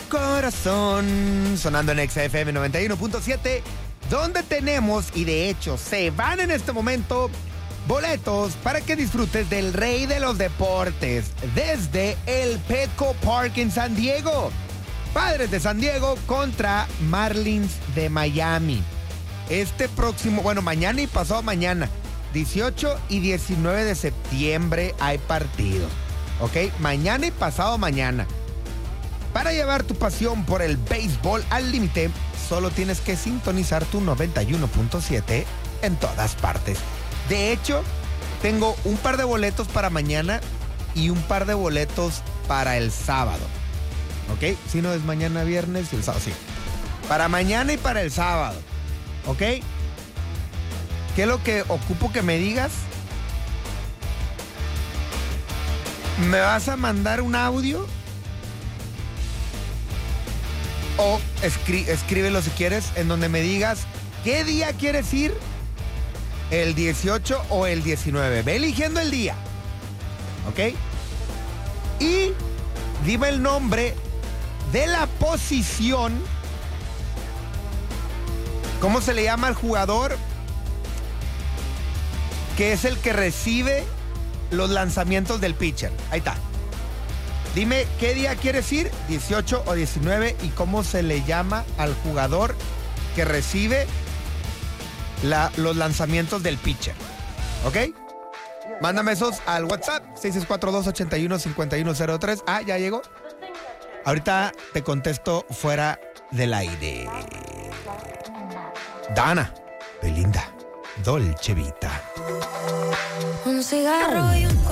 corazón, sonando en XFM 91.7, donde tenemos, y de hecho se van en este momento, boletos para que disfrutes del rey de los deportes desde el Petco Park en San Diego. Padres de San Diego contra Marlins de Miami. Este próximo, mañana y pasado mañana, 18 y 19 de septiembre hay partidos. ¿Ok? Mañana y pasado mañana. Para llevar tu pasión por el béisbol al límite, solo tienes que sintonizar tu 91.7 en todas partes. De hecho, tengo un par de boletos para mañana y un par de boletos para el sábado. ¿Ok? Si no es mañana viernes y el sábado, sí. Para mañana y para el sábado. ¿Ok? ¿Qué es lo que ocupo que me digas? ¿Me vas a mandar un audio? O escríbelo si quieres, en donde me digas qué día quieres ir, el 18 o el 19. Ve eligiendo el día. ¿Ok? Y dime el nombre de la posición. ¿Cómo se le llama al jugador que es el que recibe los lanzamientos del pitcher? Ahí está. Dime qué día quieres ir, 18 o 19, y cómo se le llama al jugador que recibe los lanzamientos del pitcher. ¿Ok? Mándame esos al WhatsApp, 6642-815103. Ah, ya llegó. Ahorita te contesto fuera del aire. Dana, Belinda, Dolce Vita. Un cigarro y un